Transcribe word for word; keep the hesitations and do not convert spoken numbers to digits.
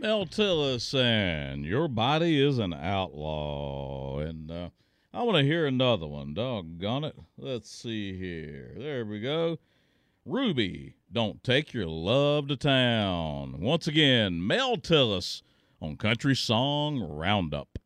Mel Tillis, and your body is an outlaw. And uh, I want to hear another one. Doggone it. Let's see here. There we go. Ruby, don't take your love to town. Once again, Mel Tillis on Country Song Roundup.